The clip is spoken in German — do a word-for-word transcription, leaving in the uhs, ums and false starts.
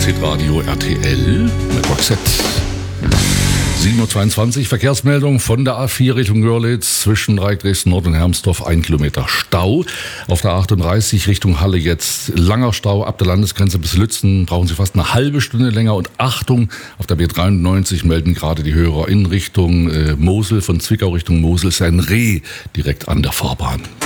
ist Hitradio R T L mit Roxette. sieben Uhr zweiundzwanzig, Verkehrsmeldung von der A vier Richtung Görlitz zwischen Dreieck Dresden Nord und Hermsdorf, ein Kilometer Stau. Auf der achtunddreißig Richtung Halle jetzt langer Stau ab der Landesgrenze bis Lützen, brauchen Sie fast eine halbe Stunde länger. Und Achtung, auf der B dreiundneunzig melden gerade die Hörer in Richtung äh, Mosel, von Zwickau Richtung Mosel, ist ein Reh direkt an der Fahrbahn.